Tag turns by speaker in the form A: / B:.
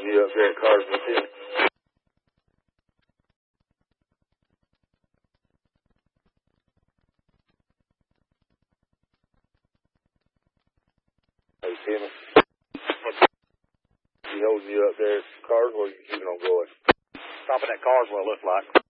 A: you up there at Carswell, too. Hey, Timmy. He holding you up there at Carswell, or you keeping on going?
B: Stopping at Carswell, looks like.